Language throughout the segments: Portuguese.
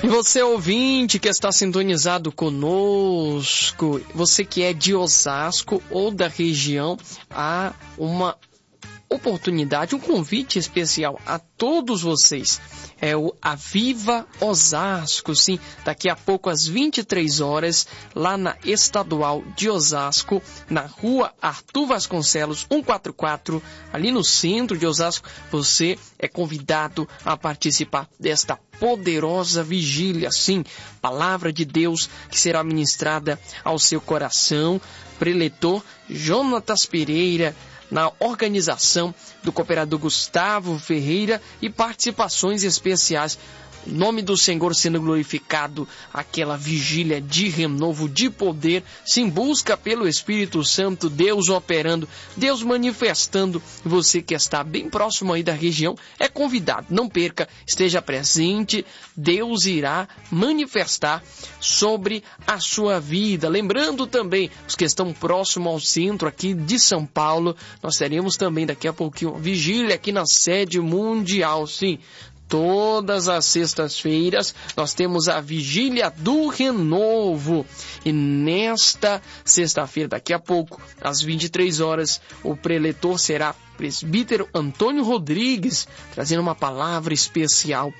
você ouvinte que está sintonizado conosco, você que é de Osasco ou da região, há uma oportunidade, um convite especial a todos vocês. É o Aviva Osasco, sim, daqui a pouco às 23 horas, lá na Estadual de Osasco, na rua Arthur Vasconcelos, 144, ali no centro de Osasco. Você é convidado a participar desta poderosa vigília, sim, palavra de Deus que será ministrada ao seu coração. Preletor Jonatas Pereira, na organização do cooperador Gustavo Ferreira e participações especiais. O nome do Senhor sendo glorificado, aquela vigília de renovo, de poder, se busca pelo Espírito Santo, Deus operando, Deus manifestando. Você que está bem próximo aí da região é convidado, não perca, esteja presente, Deus irá manifestar sobre a sua vida. Lembrando também, os que estão próximos ao centro aqui de São Paulo, nós teremos também daqui a pouquinho vigília aqui na sede mundial, sim. Todas as sextas-feiras nós temos a Vigília do Renovo. E nesta sexta-feira, daqui a pouco, às 23 horas, o preletor será presbítero Antônio Rodrigues, trazendo uma palavra especial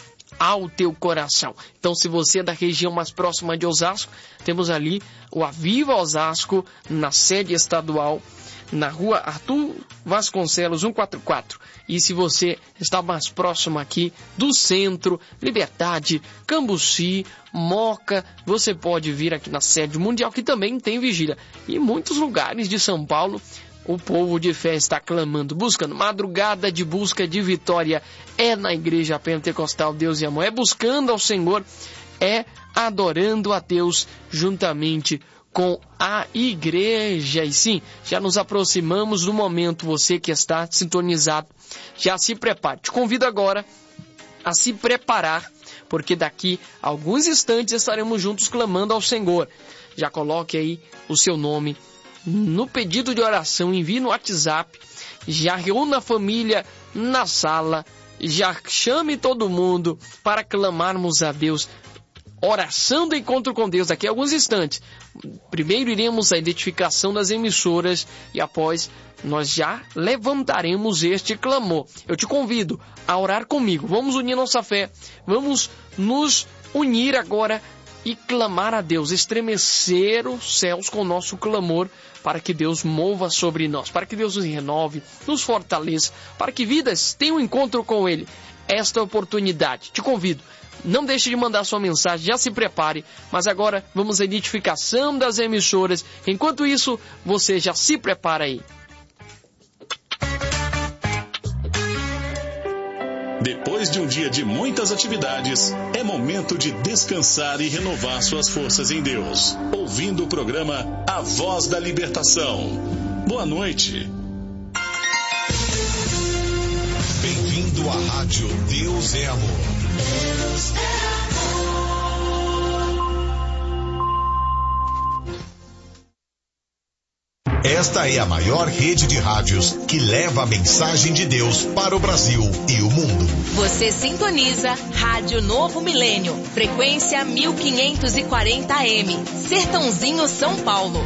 ao teu coração. Então, se você é da região mais próxima de Osasco, temos ali o Aviva Osasco, na sede estadual, na rua Arthur Vasconcelos, 144. E se você está mais próximo aqui do centro, Liberdade, Cambuci, Moca, você pode vir aqui na sede mundial, que também tem vigília. E em muitos lugares de São Paulo, o povo de fé está clamando, buscando. Madrugada de busca de vitória é na Igreja Pentecostal Deus e Amor. É buscando ao Senhor, é adorando a Deus juntamente com a igreja. E sim, já nos aproximamos do momento. Você que está sintonizado, já se prepare. Te convido agora a se preparar, porque daqui a alguns instantes estaremos juntos clamando ao Senhor. Já coloque aí o seu nome no pedido de oração, envie no WhatsApp, já reúna a família na sala, já chame todo mundo para clamarmos a Deus. Oração do encontro com Deus daqui a alguns instantes. Primeiro iremos à identificação das emissoras e após nós já levantaremos este clamor. Eu te convido a orar comigo. Vamos unir nossa fé. Vamos nos unir agora e clamar a Deus, estremecer os céus com o nosso clamor, para que Deus mova sobre nós, para que Deus nos renove, nos fortaleça, para que vidas tenham um encontro com Ele. Esta oportunidade, te convido. Não deixe de mandar sua mensagem, já se prepare. Mas agora vamos à identificação das emissoras. Enquanto isso, você já se prepara aí. Depois de um dia de muitas atividades, é momento de descansar e renovar suas forças em Deus. Ouvindo o programa A Voz da Libertação. Boa noite. Bem-vindo à Rádio Deus é Amor. Deus é Esta é a maior rede de rádios que leva a mensagem de Deus para o Brasil e o mundo. Você sintoniza Rádio Novo Milênio, frequência 1540 AM, Sertãozinho, São Paulo,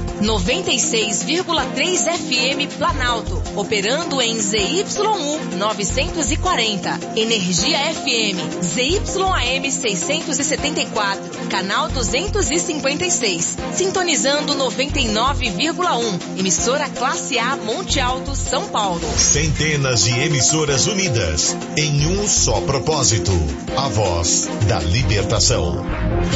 96,3 FM Planalto, operando em ZYU 940, Energia FM, ZYAM 674, canal 256, sintonizando 99,1, emissora Classe A Monte Alto, São Paulo. Centenas de emissoras unidas em um só propósito, a voz da libertação.